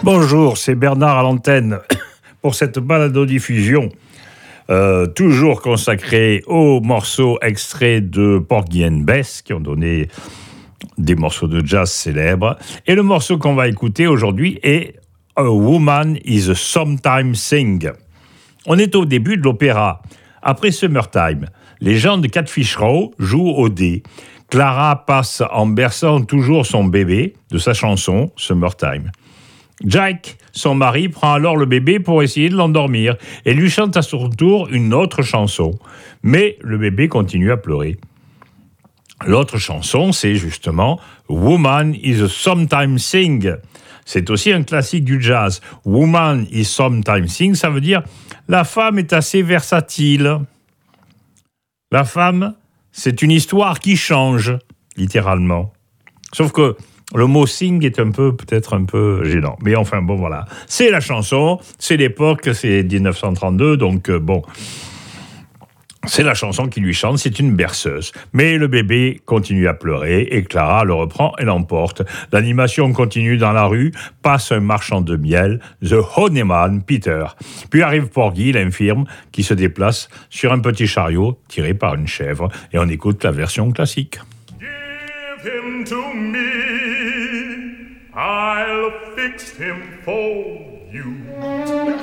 Bonjour, c'est Bernard à l'antenne pour cette balado-diffusion toujours consacrée aux morceaux extraits de Porgy and Bess qui ont donné des morceaux de jazz célèbres. Et le morceau qu'on va écouter aujourd'hui est A Woman is Sometimes Sing. On est au début de l'opéra. Après Summertime, les gens de Catfish Row jouent au dé. Clara passe en berçant toujours son bébé de sa chanson Summertime. Jack, son mari, prend alors le bébé pour essayer de l'endormir et lui chante à son tour une autre chanson. Mais le bébé continue à pleurer. L'autre chanson, c'est justement Woman is Sometimes Sing. C'est aussi un classique du jazz. Woman is Sometimes Sing, ça veut dire la femme est assez versatile. La femme, c'est une histoire qui change, littéralement. Sauf que le mot sing est peut-être un peu gênant. Mais enfin, bon, voilà. C'est la chanson, c'est l'époque, c'est 1932, donc bon. C'est la chanson qui lui chante, c'est une berceuse. Mais le bébé continue à pleurer et Clara le reprend et l'emporte. L'animation continue dans la rue, passe un marchand de miel, The Honeyman Peter. Puis arrive Porgy, l'infirme, qui se déplace sur un petit chariot tiré par une chèvre. Et on écoute la version classique. Give him to me, I'll fix him for you.